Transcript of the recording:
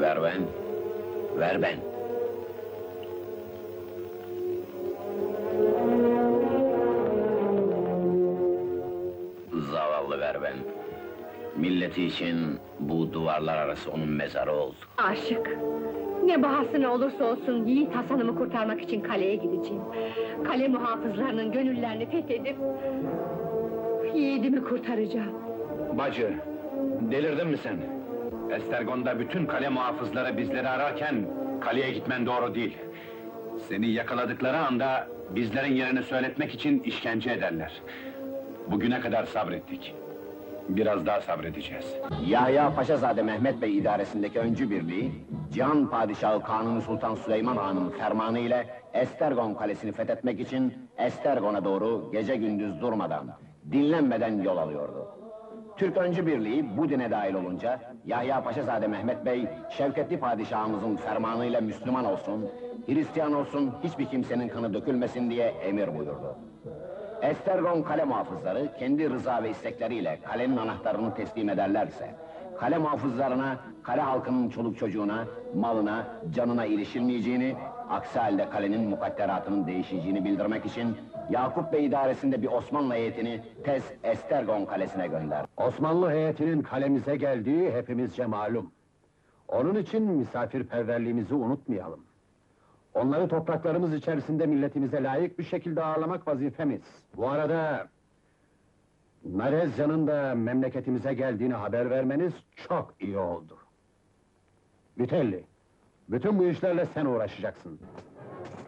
Ver ben. Ver ben. Zavallı ver ben. Milleti için bu duvarlar arası onun mezarı oldu. Aşık! Ne bahasına olursa olsun Yiğit Hasan'ımı kurtarmak için kaleye gideceğim. Kale muhafızlarının gönüllerini fethedip... Yiğidimi kurtaracağım. Bacı, delirdin mi sen? Estergon'da bütün kale muhafızları bizleri ararken... kaleye gitmen doğru değil. Seni yakaladıkları anda bizlerin yerini söyletmek için işkence ederler. Bugüne kadar sabrettik. Biraz daha sabredeceğiz. Yahya Paşazade Mehmet Bey idaresindeki öncü birliği, Cihan Padişahı Kanuni Sultan Süleyman Han'ın fermanı ile Estergon kalesini fethetmek için Estergon'a doğru gece gündüz durmadan, dinlenmeden yol alıyordu. Türk öncü birliği bu dine dahil olunca, Yahya Paşazade Mehmet Bey, Şevketli Padişahımızın fermanıyla Müslüman olsun, Hristiyan olsun, hiçbir kimsenin kanı dökülmesin diye emir buyurdu. Estergon kale muhafızları kendi rıza ve istekleriyle kalenin anahtarını teslim ederlerse, kale muhafızlarına, kale halkının çoluk çocuğuna, malına, canına ilişilmeyeceğini, aksi halde kalenin mukadderatının değişeceğini bildirmek için Yakup Bey idaresinde bir Osmanlı heyetini tez Estergon kalesine gönder. Osmanlı heyetinin kalemize geldiği hepimizce malum. Onun için misafirperverliğimizi unutmayalım. Onları topraklarımız içerisinde milletimize layık bir şekilde ağırlamak vazifemiz. Bu arada... Narezcan'ın da memleketimize geldiğini haber vermeniz çok iyi oldu. Vitelli, bütün bu işlerle sen uğraşacaksın.